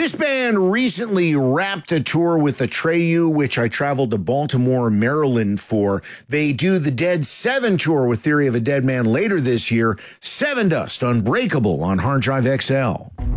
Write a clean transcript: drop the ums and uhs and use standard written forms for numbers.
This band recently wrapped a tour with Atreyu, which I traveled to Baltimore, Maryland for. They do the Dead 7 tour with Theory of a Dead Man later this year. Sevendust, Unbreakable on Hard Drive XL.